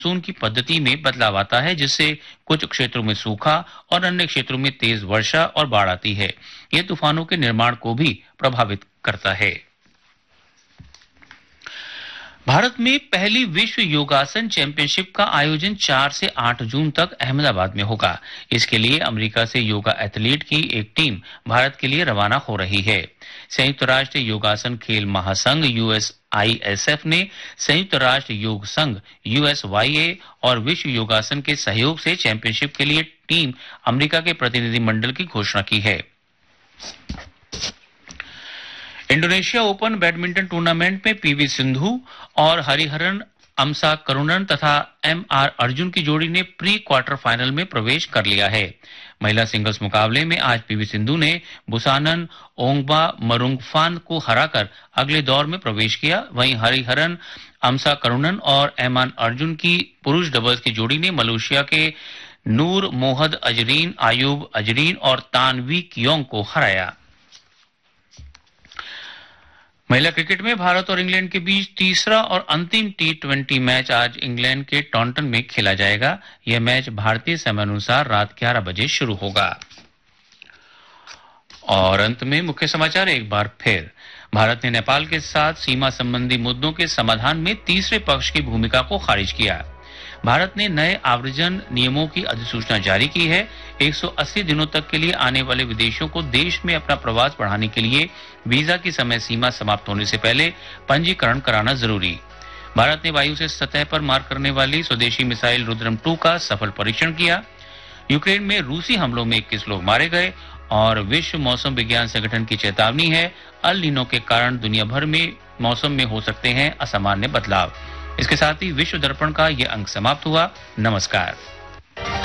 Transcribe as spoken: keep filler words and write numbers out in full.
Monsoon की पद्धति में बदलाव आता है, जिससे कुछ क्षेत्रों में सूखा और अन्य क्षेत्रों में तेज वर्षा और बाढ़ आती है। ये तूफानों के निर्माण को भी प्रभावित करता है। भारत में पहली विश्व योगासन चैंपियनशिप का आयोजन चार से आठ जून तक अहमदाबाद में होगा। इसके लिए अमेरिका से योगा एथलीट की एक टीम भारत के लिए रवाना हो रही है। संयुक्त राष्ट्र योगासन खेल महासंघ यूएस आई एस एफ ने संयुक्त राष्ट्र योग संघ यू एस वाई ए और विश्व योगासन के सहयोग से चैंपियनशिप के लिए टीम अमेरिका के प्रतिनिधिमंडल की घोषणा की है। इंडोनेशिया ओपन बैडमिंटन टूर्नामेंट में पीवी सिंधु और हरिहरन अमसा करुणन तथा एम आर अर्जुन की जोड़ी ने प्री क्वार्टर फाइनल में प्रवेश कर लिया है। महिला सिंगल्स मुकाबले में आज पीवी सिंधु ने बुसानन ओंगबा मरुंगफान को हराकर अगले दौर में प्रवेश किया। वहीं हरिहरन अमसा करुणन और एम आर अर्जुन की पुरुष डबल्स की जोड़ी ने मलेशिया के नूर मोहद अजरीन, आयूब अजरीन और तानवी कियोंग को हराया। महिला क्रिकेट में भारत और इंग्लैंड के बीच तीसरा और अंतिम टी ट्वेंटी मैच आज इंग्लैंड के टॉन्टन में खेला जाएगा। यह मैच भारतीय समयानुसार रात ग्यारह बजे शुरू होगा। और अंत में मुख्य समाचार एक बार फिर। भारत ने नेपाल के साथ सीमा संबंधी मुद्दों के समाधान में तीसरे पक्ष की भूमिका को खारिज किया। भारत ने नए आव्रजन नियमों की अधिसूचना जारी की है। एक सौ अस्सी दिनों तक के लिए आने वाले विदेशियों को देश में अपना प्रवास बढ़ाने के लिए वीजा की समय सीमा समाप्त होने से पहले पंजीकरण कराना जरूरी। भारत ने वायु से सतह पर मार करने वाली स्वदेशी मिसाइल रुद्रम टू का सफल परीक्षण किया। यूक्रेन में रूसी हमलों में इक्कीस लोग मारे गए। और विश्व मौसम विज्ञान संगठन की चेतावनी है, अल नीनो के कारण दुनिया भर में मौसम में हो सकते हैं असामान्य बदलाव। इसके साथ ही विश्व दर्पण का ये अंक समाप्त हुआ। नमस्कार।